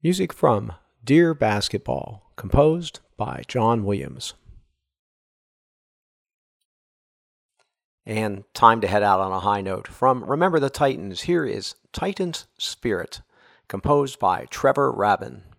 Music from Dear Basketball, composed by John Williams. And time to head out on a high note. From Remember the Titans, here is Titans Spirit, composed by Trevor Rabin.